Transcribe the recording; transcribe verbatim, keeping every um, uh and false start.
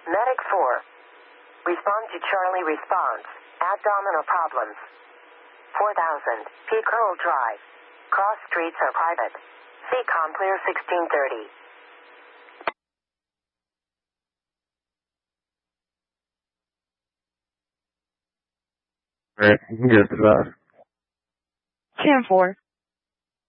Medic four. Respond to Charlie response. Abdominal problems. four thousand. P. Curl Drive. Cross streets are private. C. Com clear sixteen thirty. Alright, you can get to that. ten four.